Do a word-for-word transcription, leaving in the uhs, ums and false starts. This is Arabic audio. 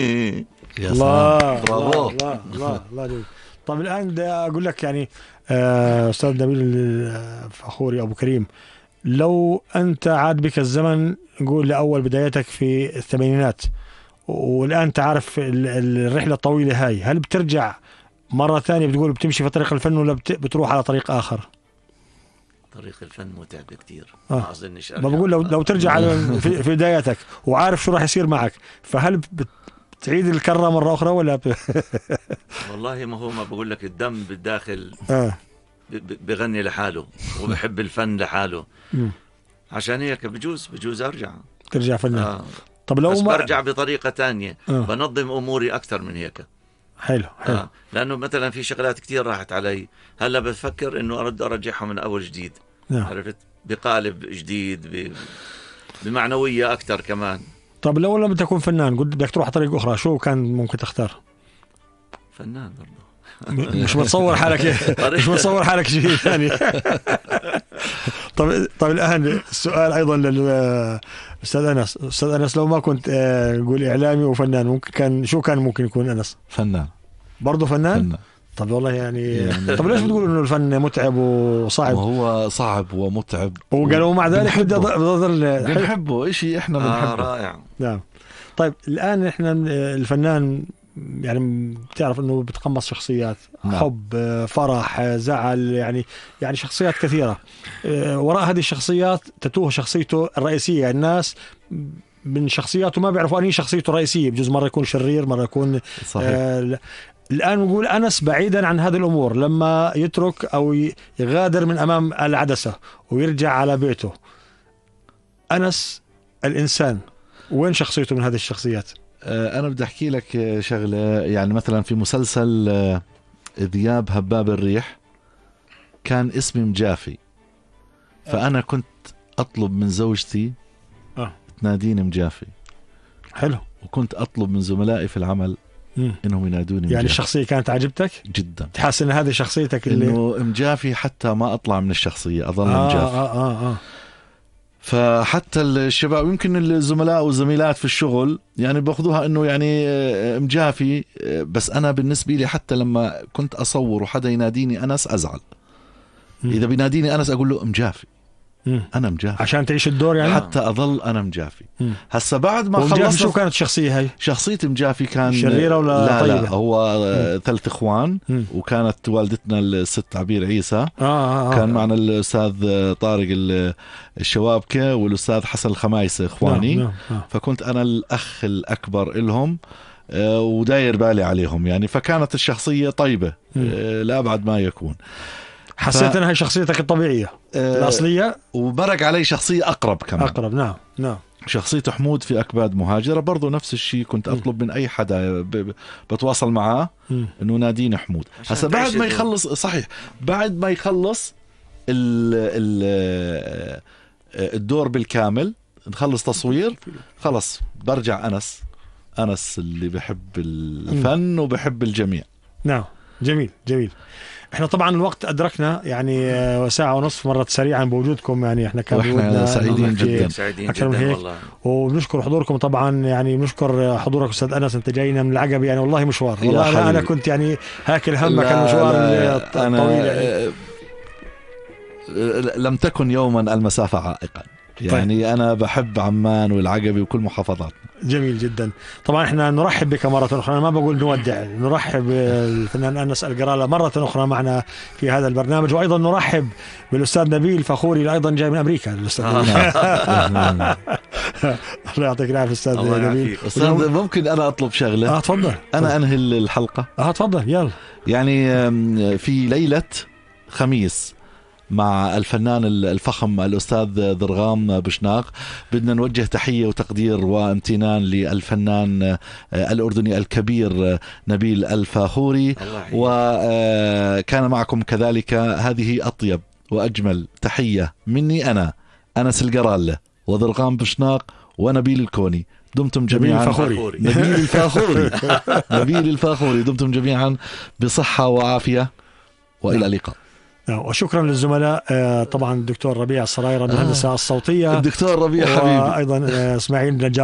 يا الله برافو. الله الله الله جميل. طب الآن بدي أقول لك يعني آه، أستاذ نبيل الفخوري أبو كريم، لو أنت عاد بك الزمن نقول لأول بدايتك في الثمانينات، والآن تعرف الرحلة الطويلة هاي، هل بترجع مرة ثانية بتقول بتمشي في طريق الفن ولا بتروح على طريق آخر؟ طريق الفن متعب كتير. آه. ما أظنش ما بقول لو لو ترجع في, في بدايتك وعارف شو راح يصير معك، فهل بتعيد الكرة مرة أخرى ولا ب... والله ما هو ما بقول لك الدم بالداخل آه. بغني لحاله وبحب الفن لحاله، م. عشان هيك بجوز بجوز أرجع ترجع فنان. آه. طب لو بس ما برجع بطريقة تانية. آه. بنظم أموري أكثر من هيك. حلو حلو. آه. لأنه مثلا في شغلات كتير راحت علي، هلا بفكر إنه أرد أرجعها من أول جديد. نعم. عرفت، بقالب جديد، ب... بمعنوية أكثر كمان. طب لو لم تكن فنان قلت بدك تروح طريق أخرى، شو كان ممكن تختار؟ فنان برضه. مش متصور حالك مش متصور حالك شيء ثاني. طب طب الآن السؤال أيضا للأستاذ أنس. أستاذ أنس، لو ما كنت نقول إعلامي وفنان، ممكن كان شو كان ممكن يكون أنس؟ فنان برضه فنان؟ فنان. طب والله يعني, يعني طب ليش بتقول إنه الفن متعب وصعب؟ وهو صعب ومتعب، وقالوا مع ذلك بدي أضل بنحبه إشي إحنا بنحبه. آه رائع. نعم. طيب الآن إحنا الفنان يعني بتعرف انه بتقمص شخصيات. نعم. حب، فرح، زعل، يعني يعني شخصيات كثيرة. وراء هذه الشخصيات تتوه شخصيته الرئيسية. الناس من شخصياته ما بيعرفوا أنهي شخصيته الرئيسية، بجوز مرة يكون شرير، مرة يكون صحيح. آه الآن نقول أنس بعيدا عن هذه الأمور، لما يترك أو يغادر من أمام العدسة ويرجع على بيته، أنس الإنسان وين شخصيته من هذه الشخصيات؟ أنا بدي أحكي لك شغلة. يعني مثلا في مسلسل ذياب هباب الريح كان اسمي مجافي، فأنا كنت أطلب من زوجتي أه. تناديني مجافي. حلو. وكنت أطلب من زملائي في العمل م. إنهم ينادوني يعني مجافي. الشخصية كانت عجبتك جدا، تحس إن هذه شخصيتك اللي إنه مجافي حتى ما أطلع من الشخصية أظل آه مجافي. آه آه آه. فحتى الشباب يمكن الزملاء والزميلات في الشغل يعني باخذوها انه يعني مجافي، بس انا بالنسبه لي حتى لما كنت اصور وحدا يناديني انس ازعل. م. اذا بيناديني انس اقول له مجافي. م. انا مجافي عشان تعيش الدور يعني، حتى اظل انا مجافي. هسا بعد ما خلصت، شو كانت الشخصيه هاي؟ شخصيه مجافي كان شريره ولا لا طيبه؟ لا هو م. ثلاث اخوان. م. وكانت والدتنا الست عبير عيسى. آه آه آه. كان معنا الاستاذ طارق الشوابكه والاستاذ حسن الخمايسه اخواني. نعم نعم. فكنت انا الاخ الاكبر لهم وداير بالي عليهم يعني، فكانت الشخصيه طيبه لابعد ما يكون. حسيت ف... انها شخصيتك الطبيعيه آه الاصليه، وبرق علي شخصيه اقرب كمان. اقرب نعم نعم. شخصيه حمود في اكباد مهاجره برضو نفس الشيء، كنت اطلب من اي حدا ب... بتواصل معاه انه ناديني حمود. هسا بعد ما يخلص صحيح بعد ما يخلص ال... ال... الدور بالكامل، نخلص تصوير خلص برجع انس انس اللي بحب الفن وبحب الجميع. نعم جميل جميل. احنا طبعا الوقت ادركنا يعني ساعه ونصف مرت سريعا بوجودكم، يعني احنا كان احنا سعيدين جدا سعيدين جدا والله، وبنشكر حضوركم طبعا. يعني بنشكر حضورك استاذ انس، انت جاينا من العقبه يعني والله مشوار والله. انا, أنا كنت يعني هاكل همك المشوار الطويل يعني. لم تكن يوما المسافه عائقا يعني. طيب. أنا بحب عمان والعقبة وكل محافظات. جميل جدا. طبعا احنا نرحب بك مرة أخرى، أنا ما بقول نودع، نرحب بالفنان أنس القرالة مرة أخرى معنا في هذا البرنامج، وأيضا نرحب بالأستاذ نبيل فخوري أيضا جاي من أمريكا. الأستاذ الله يعطيك العافية أستاذ نبيل. أستاذ ممكن أنا أطلب شغلة؟ آه تفضل. أنا أنهي الحلقة. آه تفضل يلا. يعني في ليلة خميس مع الفنان الفخم الأستاذ ضرغام بشناق بدنا نوجه تحية وتقدير وامتنان للفنان الأردني الكبير نبيل الفاخوري، وكان معكم كذلك. هذه أطيب وأجمل تحية مني أنا أنس القرالة وضرغام بشناق ونبيل الكوني. دمتم جميعا الفاخوري. نبيل الفاخوري نبيل الفاخوري دمتم جميعا بصحة وعافية وإلى اللقاء. وشكرا للزملاء طبعا الدكتور ربيع الصرايرة المهندسة الصوتية، الدكتور ربيع حبيبي، وأيضا إسماعيل نجار